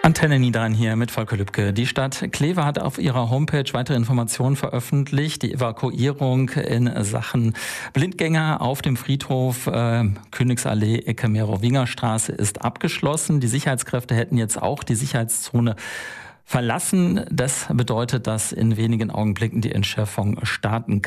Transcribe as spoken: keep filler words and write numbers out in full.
Antenne Niederrhein hier mit Volker Lübke. Die Stadt Kleve hat auf ihrer Homepage weitere Informationen veröffentlicht. Die Evakuierung in Sachen Blindgänger auf dem Friedhof äh, Königsallee, Ecke Merowingerstraße ist abgeschlossen. Die Sicherheitskräfte hätten jetzt auch die Sicherheitszone verlassen. Das bedeutet, dass in wenigen Augenblicken die Entschärfung starten kann.